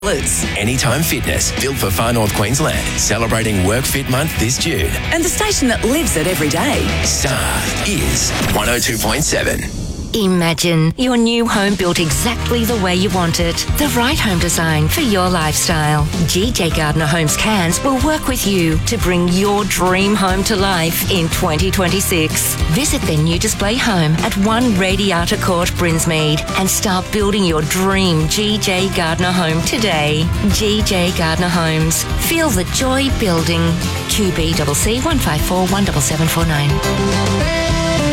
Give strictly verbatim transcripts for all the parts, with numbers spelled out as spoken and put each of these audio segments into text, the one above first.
Anytime Fitness, built for Far North Queensland, celebrating Work Fit Month this June. And the station that lives it every day. Star is one oh two point seven. Imagine your new home built exactly the way you want it. The right home design for your lifestyle. G J Gardner Homes Cairns will work with you to bring your dream home to life in twenty twenty-six. Visit their new display home at one Radiata Court, Brinsmead, and start building your dream G J Gardner home today. G J Gardner Homes. Feel the joy building. Q B C C one five four one seven seven four nine.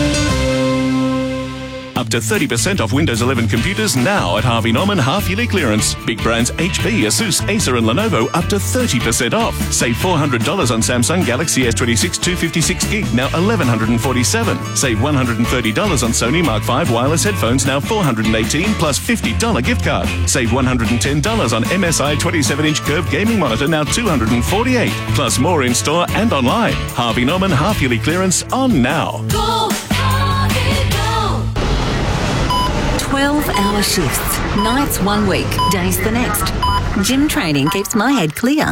Up to thirty percent off Windows eleven computers now at Harvey Norman half-yearly clearance. Big brands H P, Asus, Acer and Lenovo up to thirty percent off. Save four hundred dollars on Samsung Galaxy S twenty-six two fifty-six gig, now eleven forty-seven dollars. Save one hundred thirty dollars on Sony Mark five wireless headphones, now four hundred eighteen dollars plus fifty dollars gift card. Save one hundred ten dollars on M S I twenty-seven inch curved gaming monitor, now two hundred forty-eight dollars. Plus more in store and online. Harvey Norman half-yearly clearance on now. Go, Harvey, go! twelve-hour shifts. Nights one week, days the next. Gym training keeps my head clear.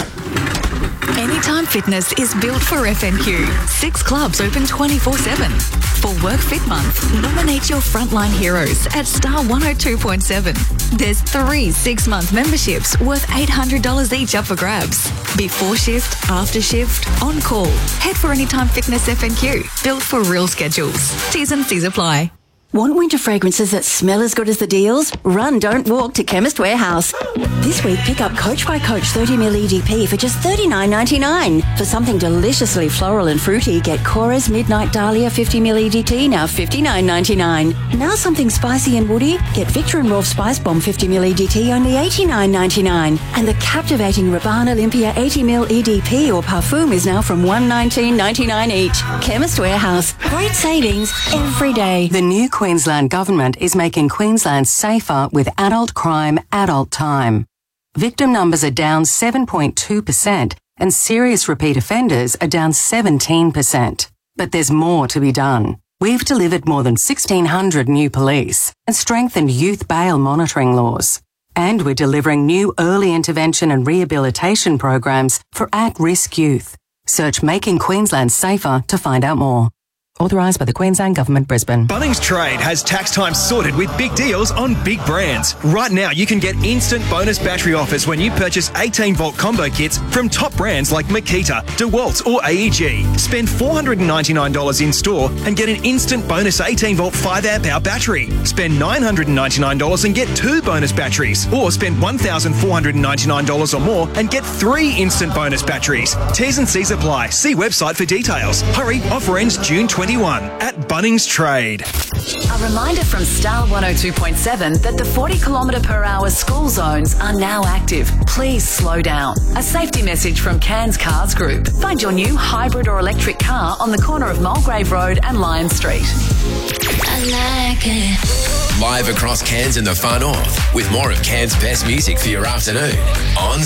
Anytime Fitness is built for F N Q. Six clubs open twenty-four seven. For Work Fit Month, nominate your frontline heroes at Star one oh two point seven. There's three six-month memberships worth eight hundred dollars each up for grabs. Before shift, after shift, on call. Head for Anytime Fitness F N Q. Built for real schedules. T's and C's apply. Want winter fragrances that smell as good as the deals? Run, don't walk to Chemist Warehouse. This week, pick up Coach by Coach thirty milliliter E D P for just thirty-nine ninety-nine. For something deliciously floral and fruity, get Cora's Midnight Dahlia fifty milliliter E D T, now fifty-nine ninety-nine. Now something spicy and woody, get Victor and Rolf Spice Bomb fifty milliliter E D T, only eighty-nine ninety-nine. And the captivating Rabanne Olympia eighty milliliter E D P or Parfum is now from one nineteen ninety-nine each. Chemist Warehouse. Great savings every day. The new Queensland Government is making Queensland safer with adult crime, adult time. Victim numbers are down seven point two percent and serious repeat offenders are down seventeen percent. But there's more to be done. We've delivered more than sixteen hundred new police and strengthened youth bail monitoring laws. And we're delivering new early intervention and rehabilitation programs for at-risk youth. Search Making Queensland Safer to find out more. Authorised by the Queensland Government, Brisbane. Bunnings Trade has tax time sorted with big deals on big brands. Right now, you can get instant bonus battery offers when you purchase eighteen volt combo kits from top brands like Makita, DeWalt or A E G. Spend four hundred ninety-nine dollars in store and get an instant bonus eighteen volt five amp hour battery. Spend nine hundred ninety-nine dollars and get two bonus batteries. Or spend one thousand four hundred ninety-nine dollars or more and get three instant bonus batteries. T's and C's apply. See website for details. Hurry, offer ends June twenty-first. At Bunnings Trade. A reminder from Star one oh two point seven that the forty kilometre per hour school zones are now active. Please slow down. A safety message from Cairns Cars Group. Find your new hybrid or electric car on the corner of Mulgrave Road and Lion Street. I like it. Live across Cairns and the Far North with more of Cairns' best music for your afternoon on